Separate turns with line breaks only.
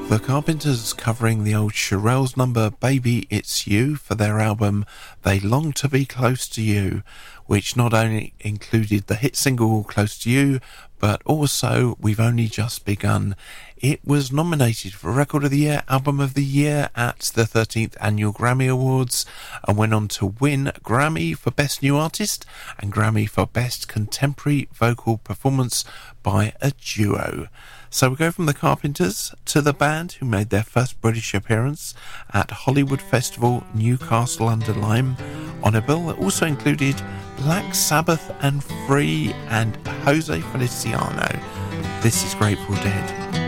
The Carpenters covering the old Shirelles number Baby It's You for their album They Long to Be Close to You, which not only included the hit single Close to You, but also We've Only Just Begun. It was nominated for Record of the Year, Album of the Year at the 13th Annual Grammy Awards and went on to win Grammy for Best New Artist and Grammy for Best Contemporary Vocal Performance by a Duo. So we go from the Carpenters to the band who made their first British appearance at Hollywood Festival Newcastle under Lyme on a bill that also included Black Sabbath and Free and Jose Feliciano. This is Grateful Dead.